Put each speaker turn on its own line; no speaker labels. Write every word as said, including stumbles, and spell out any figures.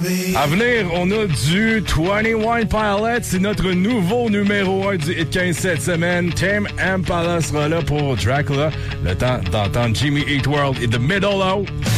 À venir, on a du vingt et un Pilots. C'est notre nouveau numéro un du Hit quinze cette semaine. Tame Impala sera là pour Dracula. Le temps d'entendre Jimmy Eat World et The Middle Out.